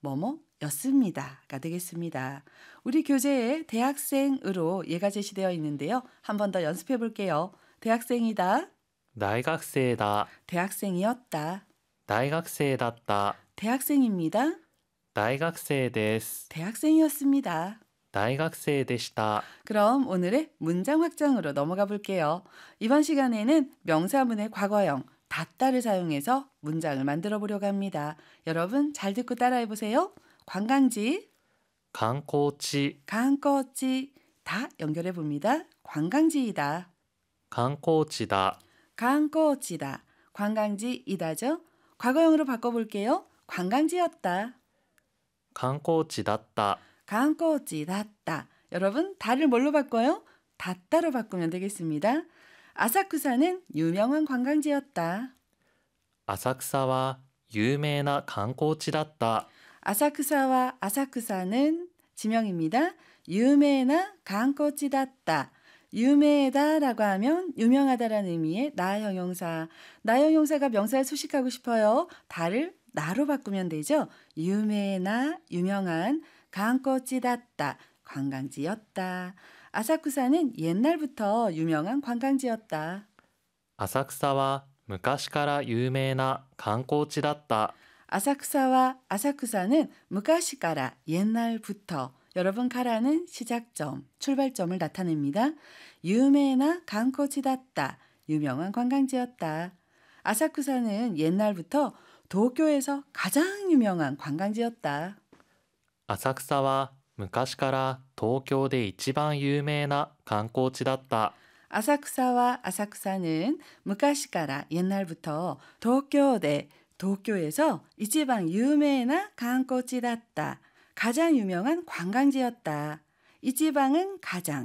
뭐뭐였습니다가 되겠습니다. 우리 교재에 대학생으로 예가 제시되어 있는데요. 한 번 더 연습해 볼게요. 대학생이다, 大学生だ。 대학생이었다, 大学生だった。 대학생입니다, 大学生です。 대학생이었습니다. 大学生でした。 그럼 오늘의 문장 확장으로 넘어가 볼게요. 이번 시간에는 명사문의 과거형 닫다를 사용해서 문장을 만들어 보려고 합니다. 여러분 잘 듣고 따라해 보세요. 관광지, 観光地、 관광지 다 연결해 봅니다. 관광지이다, 観光地だ。 관광지다, 관광지이다죠. 과거형으로 바꿔볼게요. 관광지였다, 観光地だった。 관광지였다. 여러분 다를 뭘로 바꿔요? 닫다로 바꾸면 되겠습니다. 아사쿠사는 유명한 관광지였다. 浅草は有名な観光地だった。 아사쿠사와 아사쿠사는 지명입니다. 유명한 관광지였다. 유명하다라고 하면 유명하다라는 의미의 나 형용사. 나 형용사가 명사를 수식하고 싶어요. 다를 나로 바꾸면 되죠. 유명한 관광지였다. 관광지였다. 아사쿠사는 옛날부터 유명한 관광지였다. 浅草は昔から有名な観光地だった。 아사쿠사와 아사쿠사는 무가시가라 옛날부터 여러분 가라는 시작점, 출발점을 나타냅니다. 유명한 관광지였다. 유명한 관광지였다. 아사쿠사는 옛날부터 도쿄에서 가장 유명한 관광지였다. 浅草は昔から東京で一番有名な観光地だった。 아사쿠사와 아사쿠사는 무가시가라 옛날부터 도쿄에서 이치방 유명한 관광지였다. 가장 유명한 관광지였다. 이치방은 가장,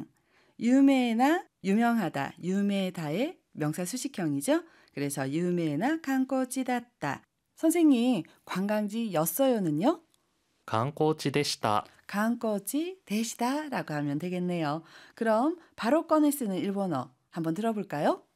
유명하다, 유명하다의 명사 수식형이죠. 그래서 유명한 관광지였다. 선생님, 관광지였어요는요? 観光地でした。 관광지 되시다라고 하면 되겠네요. 그럼 바로 꺼내 쓰는 일본어 한번 들어볼까요?